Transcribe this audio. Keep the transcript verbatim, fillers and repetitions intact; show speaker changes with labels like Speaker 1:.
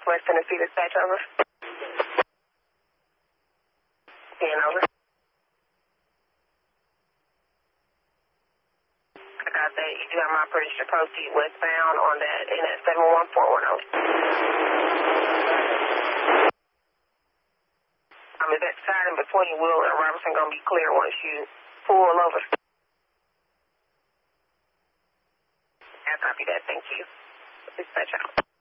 Speaker 1: West Tennessee dispatch, over. ten, over. I got that. You do have my operator to proceed westbound on that in at seven one four one zero. Um, is that side in between Will and Robertson going to be clear once you pull over? I copy that. Thank you. Dispatch out.